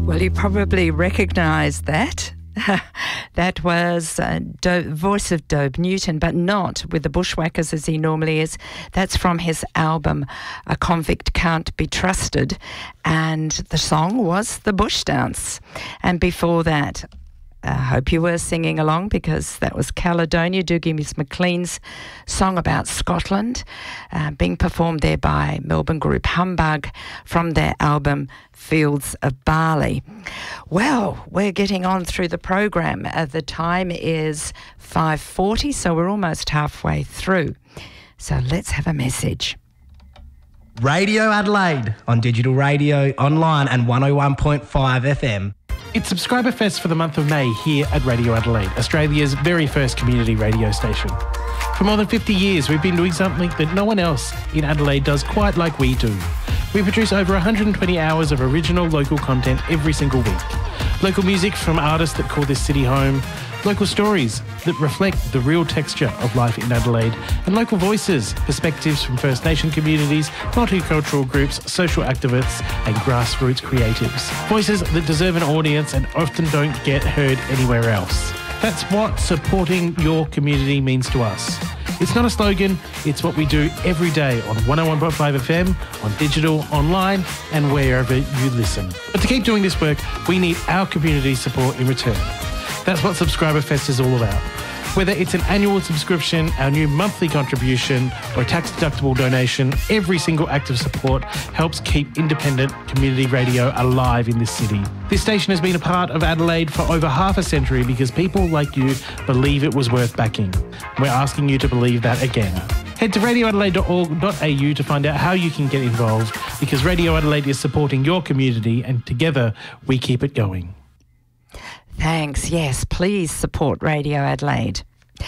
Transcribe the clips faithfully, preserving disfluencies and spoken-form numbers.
Well, you probably recognise that. That was uh, Do- voice of Dobe Newton, but not with the Bushwhackers as he normally is. That's from his album A Convict Can't Be Trusted, and the song was The Bush Dance. And before that, I hope you were singing along, because that was Caledonia, Dougie Miss McLean's song about Scotland, uh, being performed there by Melbourne group Humbug from their album Fields of Barley. Well, we're getting on through the program. Uh, the time is five forty, so we're almost halfway through. So let's have a message. Radio Adelaide on digital radio, online and one oh one point five F M. It's Subscriber Fest for the month of May here at Radio Adelaide, Australia's very first community radio station. For more than fifty years, we've been doing something that no one else in Adelaide does quite like we do. We produce over one hundred twenty hours of original local content every single week. Local music from artists that call this city home, local stories that reflect the real texture of life in Adelaide, and local voices, perspectives from First Nation communities, multicultural groups, social activists and grassroots creatives. Voices that deserve an audience and often don't get heard anywhere else. That's what supporting your community means to us. It's not a slogan, it's what we do every day on one oh one point five F M, on digital, online and wherever you listen. But to keep doing this work, we need our community support in return. That's what Subscriber Fest is all about. Whether it's an annual subscription, our new monthly contribution, or a tax-deductible donation, every single act of support helps keep independent community radio alive in this city. This station has been a part of Adelaide for over half a century because people like you believe it was worth backing. We're asking you to believe that again. Head to radio adelaide dot org dot a u to find out how you can get involved, because Radio Adelaide is supporting your community and together we keep it going. Thanks. Yes, please support Radio Adelaide.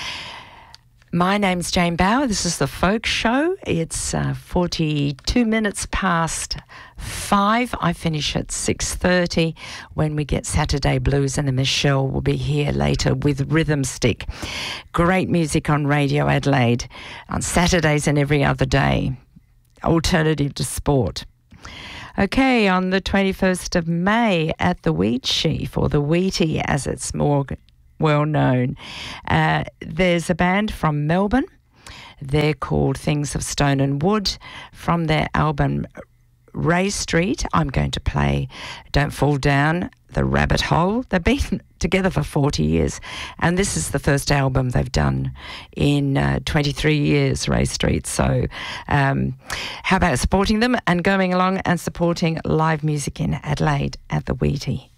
My name's Jane Bauer. This is The Folk Show. It's uh, forty-two minutes past five. I finish at six thirty when we get Saturday Blues, and then Michelle will be here later with Rhythm Stick. Great music on Radio Adelaide on Saturdays and every other day. Alternative to sport. Okay, on the twenty-first of May at the Wheat Sheaf, or the Wheatie as it's more well known, uh, there's a band from Melbourne. They're called Things of Stone and Wood, from their album Ray Street. I'm going to play Don't Fall Down the Rabbit Hole. They've been together for forty years, and this is the first album they've done in uh, twenty-three years, Ray Street. So um, how about supporting them and going along and supporting live music in Adelaide at the Wheatie?